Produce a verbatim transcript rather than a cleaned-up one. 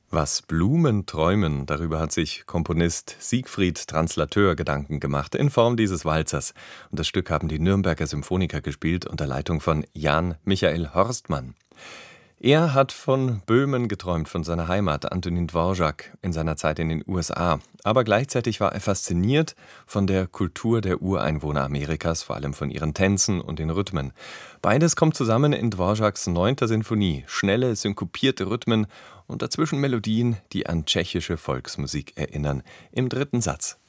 Was Blumen träumen, darüber hat sich Komponist Siegfried Translateur Gedanken gemacht in Form dieses Walzers. Und das Stück haben die Nürnberger Symphoniker gespielt unter Leitung von Jan Michael Horstmann. Er hat von Böhmen geträumt, von seiner Heimat, Antonin Dvorak, in seiner Zeit in den U S A. Aber gleichzeitig war er fasziniert von der Kultur der Ureinwohner Amerikas, vor allem von ihren Tänzen und den Rhythmen. Beides kommt zusammen in Dvoraks neunter Sinfonie. Schnelle, synkopierte Rhythmen und dazwischen Melodien, die an tschechische Volksmusik erinnern. Im dritten Satz.